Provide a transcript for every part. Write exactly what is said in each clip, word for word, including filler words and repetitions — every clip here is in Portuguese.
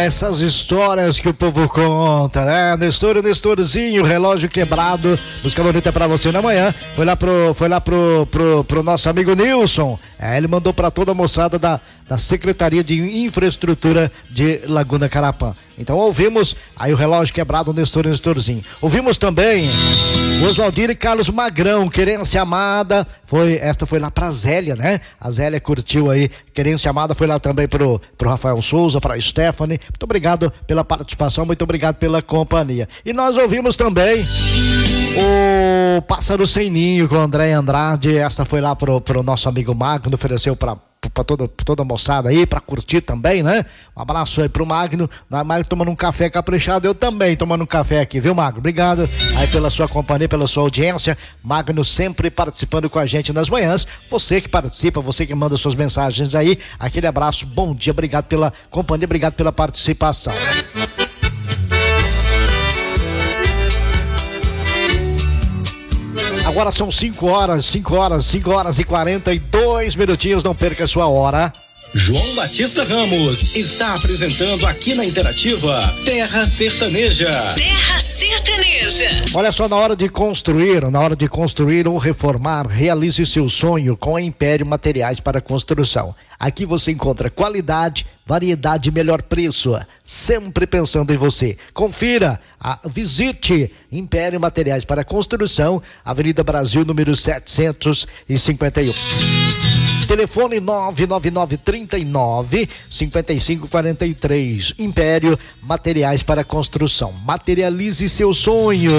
essas histórias que o povo conta, né? Nestor, Nestorzinho, relógio quebrado, música bonita pra você na manhã. Foi lá pro, foi lá pro, pro, pro nosso amigo Nilson. É, ele mandou pra toda a moçada da, da Secretaria de Infraestrutura de Laguna Carapã. Então ouvimos aí o relógio quebrado, Nestor, Nestorzinho. Ouvimos também Oswaldir e Carlos Magrão, Querência Amada. Foi, esta foi lá pra Zélia, né? A Zélia curtiu aí, Querência Amada, foi lá também pro, pro Rafael Souza, pra Stephanie. Muito obrigado pela participação, muito obrigado pela companhia. E nós ouvimos também o Pássaro Sem Ninho com o André Andrade. Esta foi lá pro, pro nosso amigo Magno, ofereceu pra para toda, toda a moçada aí, para curtir também, né? Um abraço aí pro Magno, o Magno tomando um café caprichado, eu também tomando um café aqui, viu, Magno? Obrigado aí pela sua companhia, pela sua audiência. Magno sempre participando com a gente nas manhãs. Você que participa, você que manda suas mensagens aí, aquele abraço, bom dia, obrigado pela companhia, obrigado pela participação. Agora são cinco horas, cinco horas, cinco horas e quarenta e dois minutinhos, não perca a sua hora. João Batista Ramos está apresentando aqui na Interativa Terra Sertaneja. Terra Sertaneja. Olha só, na hora de construir, na hora de construir ou reformar, realize seu sonho com a Império Materiais para Construção. Aqui você encontra qualidade, variedade e melhor preço, sempre pensando em você. Confira, a, visite Império Materiais para Construção, Avenida Brasil, número setecentos e cinquenta e um. Telefone nove nove nove, três nove, cinco cinco quatro três. Império Materiais para Construção. Materialize seu sonho.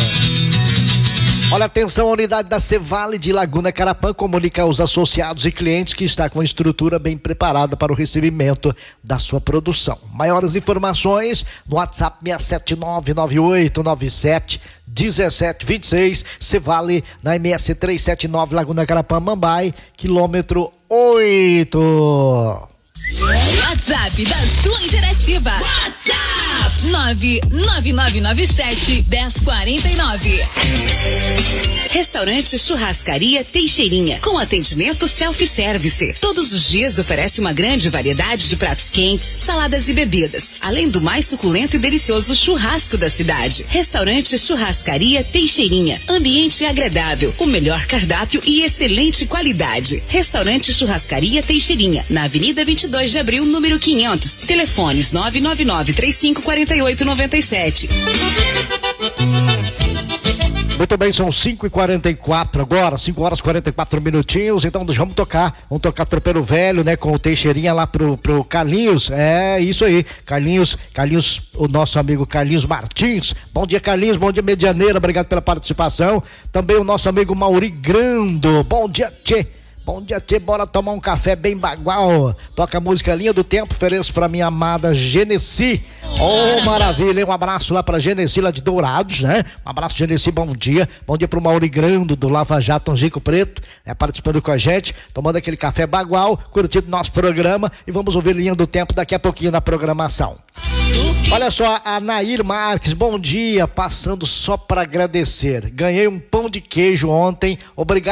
Olha, atenção, a unidade da Cevale de Laguna Carapã comunica aos associados e clientes que está com a estrutura bem preparada para o recebimento da sua produção. Maiores informações no WhatsApp seis sete nove nove oito nove sete um sete dois seis. Cevale na M S trezentos e setenta e nove, Laguna Carapã, Mambai, quilômetro oito. WhatsApp da sua Interativa. WhatsApp nove nove nove nove sete, um zero quatro nove. Restaurante Churrascaria Teixeirinha, com atendimento self-service. Todos os dias oferece uma grande variedade de pratos quentes, saladas e bebidas, além do mais suculento e delicioso churrasco da cidade. Restaurante Churrascaria Teixeirinha, ambiente agradável, o melhor cardápio e excelente qualidade. Restaurante Churrascaria Teixeirinha, na Avenida vinte e dois de abril, número quinhentos. Telefones nove nove nove, três cinco quatro oito nove sete. Muito bem, são cinco e quarenta e quatro agora, cinco horas e quarenta e quatro minutinhos, então vamos tocar, vamos tocar Tropeiro Velho, né, com o Teixeirinha lá pro, pro Carlinhos, é isso aí, Carlinhos, Carlinhos, o nosso amigo Carlinhos Martins. Bom dia, Carlinhos, bom dia, Medianeira, obrigado pela participação. Também o nosso amigo Mauri Grando, bom dia, tchê. Bom dia, tchê, bora tomar um café bem bagual. Toca a música Linha do Tempo, ofereço pra minha amada Genesi. Oh, maravilha, um abraço lá pra Genesi, lá de Dourados, né? Um abraço, Genesi, bom dia. Bom dia pro Mauri Grando, do Lava Jato Angico Preto, né? Participando com a gente, tomando aquele café bagual, curtindo nosso programa, e vamos ouvir Linha do Tempo daqui a pouquinho na programação. Olha só, a Nair Marques, bom dia, passando só pra agradecer. Ganhei um pão de queijo ontem, obrigado.